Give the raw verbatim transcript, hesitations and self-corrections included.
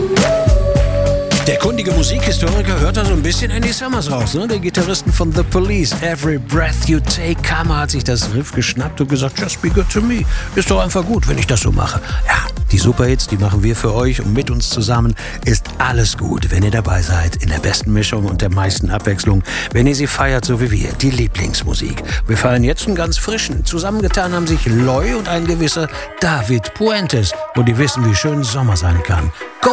Der kundige Musikhistoriker hört da so ein bisschen Andy Summers raus, ne? Der Gitarristen von The Police. Every breath you take, Karma hat sich das Riff geschnappt und gesagt, just be good to me. Ist doch einfach gut, wenn ich das so mache. Ja, die Superhits, die machen wir für euch und mit uns zusammen ist alles gut, wenn ihr dabei seid, in der besten Mischung und der meisten Abwechslung, wenn ihr sie feiert, so wie wir, die Lieblingsmusik. Wir feiern jetzt einen ganz frischen. Zusammengetan haben sich Loy und ein gewisser David Puentes und die wissen, wie schön Sommer sein kann. Go